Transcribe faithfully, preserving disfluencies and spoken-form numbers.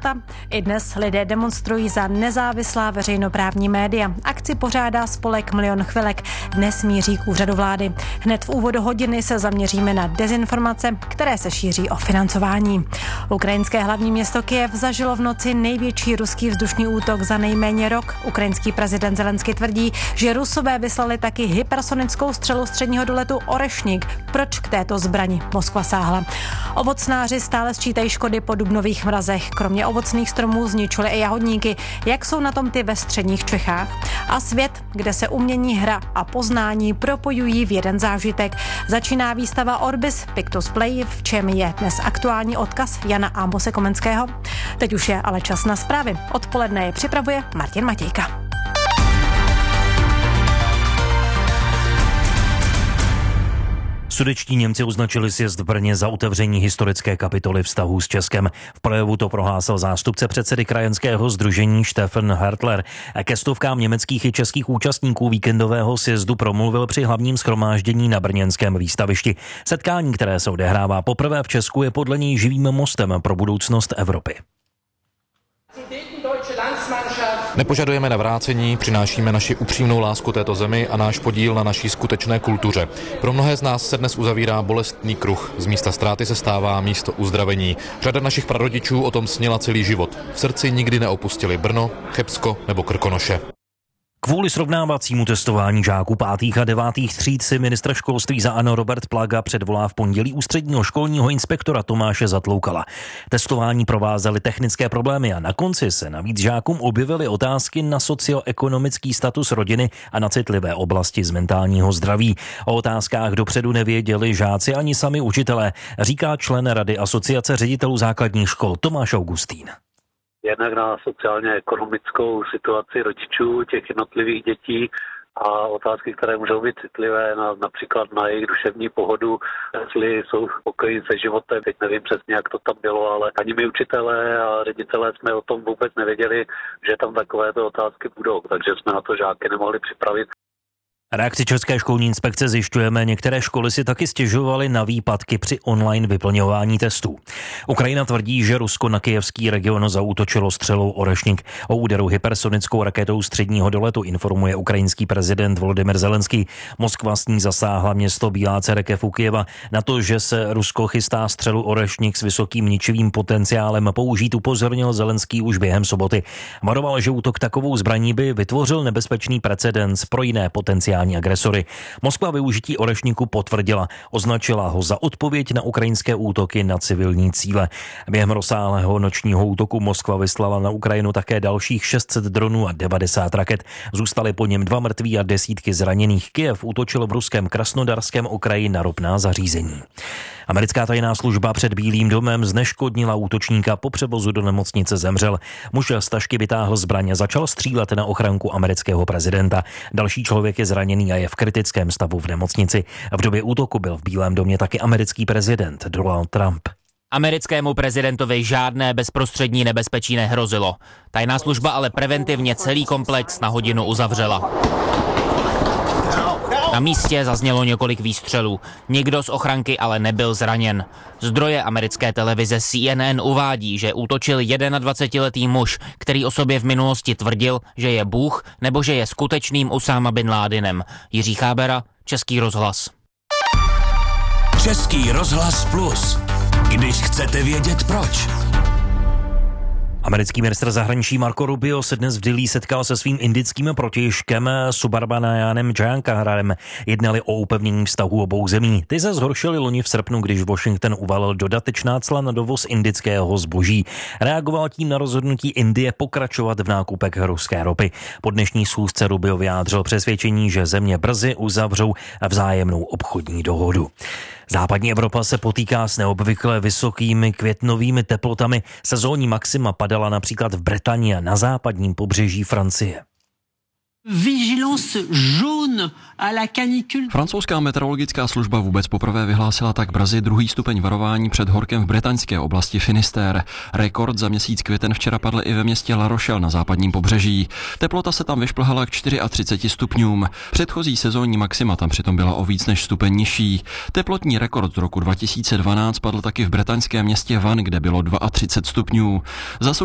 témata. I dnes lidé demonstrují za nezávislá veřejnoprávní média. Akci pořádá spolek Milion chvilek. Dnes míří k úřadu vlády. Hned v úvodu hodiny se zaměříme na dezinformace, které se šíří o financování. Ukrajinské hlavní město Kyjev zažilo v noci největší ruský vzdušný útok za nejméně rok. Ukrajinský prezident Zelenský tvrdí, že Rusové vyslali taky hypersonickou střelu středního doletu Orešnik. Proč k této zbrani Moskva sáhla? Ovocnáři stále sčítají škody po dubnových mrazech. Kromě ovocných stromů zničili i jahodníky. Jak jsou na tom ty ve středních Čechách? A svět, kde se umění, hra a poznání propojují v jeden zážitek. Začíná výstava Orbis Pictus Play, v čem je dnes aktuální odkaz Jana Ámose Komenského. Teď už je ale čas na zprávy. Odpoledne je připravuje Martin Matějka. Sudetští Němci označili sjezd v Brně za otevření historické kapitoly vztahů s Českem. V projevu to prohlásil zástupce předsedy krajanského sdružení Stefan Hertler. Ke stovkám německých i českých účastníků víkendového sjezdu promluvil při hlavním shromáždění na brněnském výstavišti. Setkání, které se odehrává poprvé v Česku, je podle něj živým mostem pro budoucnost Evropy. Nepožadujeme navrácení, přinášíme naši upřímnou lásku této zemi a náš podíl na naší skutečné kultuře. Pro mnohé z nás se dnes uzavírá bolestný kruh. Z místa ztráty se stává místo uzdravení. Řada našich prarodičů o tom snila celý život. V srdci nikdy neopustili Brno, Chebsko nebo Krkonoše. Kvůli srovnávacímu testování žáků pátých a devátých tříd si ministr školství za ANO Robert Plaga předvolá v pondělí ústředního školního inspektora Tomáše Zatloukala. Testování provázely technické problémy a na konci se navíc žákům objevily otázky na socioekonomický status rodiny a na citlivé oblasti z mentálního zdraví. O otázkách dopředu nevěděli žáci ani sami učitelé, říká člen Rady Asociace ředitelů základních škol Tomáš Augustín. Jednak na sociálně-ekonomickou situaci rodičů těch jednotlivých dětí a otázky, které můžou být citlivé, na, například na jejich duševní pohodu, jestli jsou spokojení se životem. Teď nevím přesně, jak to tam bylo, ale ani my učitelé a ředitelé jsme o tom vůbec nevěděli, že tam takovéto otázky budou, takže jsme na to žáky nemohli připravit. Reakci České školní inspekce zjišťujeme, některé školy si taky stěžovaly na výpadky při online vyplňování testů. Ukrajina tvrdí, že Rusko na kyjevský region zaútočilo střelou Orešnik. O úderu hypersonickou raketou středního doletu informuje ukrajinský prezident Volodymyr Zelenský. Moskva s ní zasáhla město Bílá Cerekev u Kyjeva. Na to, že se Rusko chystá střelu Orešnik s vysokým ničivým potenciálem použít, upozornil Zelenský už během soboty. Varoval, že útok takovou zbraní by vytvořil nebezpečný precedens pro jiné potenciální agresory. Moskva využití Orešniku potvrdila, označila ho za odpověď na ukrajinské útoky na civilní cíle. Během rozsáhlého nočního útoku Moskva vyslala na Ukrajinu také dalších šest set dronů a devadesát raket. Zůstali po něm dva mrtví a desítky zraněných. Kyjev útočil v ruském Krasnodarském okraji na ropná zařízení. Americká tajná služba před Bílým domem zneškodnila útočníka, po převozu do nemocnice zemřel. Muž z tašky vytáhl zbraň a začal střílet na ochranku amerického prezidenta. Další člověk je zraněný a je v kritickém stavu v nemocnici. V době útoku byl v Bílém domě taky americký prezident Donald Trump. Americkému prezidentovi žádné bezprostřední nebezpečí nehrozilo. Tajná služba ale preventivně celý komplex na hodinu uzavřela. Na místě zaznělo několik výstřelů. Nikdo z ochranky ale nebyl zraněn. Zdroje americké televize C N N uvádí, že útočil dvacetijednoletý muž, který o sobě v minulosti tvrdil, že je Bůh nebo že je skutečným Usáma bin Ládinem. Jiří Chábera, Český rozhlas. Český rozhlas plus. Když chcete vědět proč. Americký ministr zahraničí Marco Rubio se dnes v Dillí setkal se svým indickým protějškem Subrahmanyamem Jayankaharem. Jednali o upevnění vztahů obou zemí. Ty se zhoršily loni v srpnu, když Washington uvalil dodatečná cla na dovoz indického zboží. Reagoval tím na rozhodnutí Indie pokračovat v nákupech ruské ropy. Po dnešní schůzce Rubio vyjádřil přesvědčení, že země brzy uzavřou vzájemnou obchodní dohodu. Západní Evropa se potýká s neobvykle vysokými květnovými teplotami. Sezónní maxima padala například v Británii a na západním pobřeží Francie. Vigilance jaune à la canicule. Francouzská meteorologická služba vůbec poprvé vyhlásila tak brzy druhý stupeň varování před horkem v bretaňské oblasti Finisterre. Rekord za měsíc květen včera padl i ve městě La Rochelle na západním pobřeží. Teplota se tam vyšplhala k třiceti čtyřem stupňům. Předchozí sezónní maxima tam přitom byla o víc než stupeň nižší. Teplotní rekord z roku dva tisíce dvanáct padl taky v bretaňském městě Van, kde bylo třicet dva stupňů. Za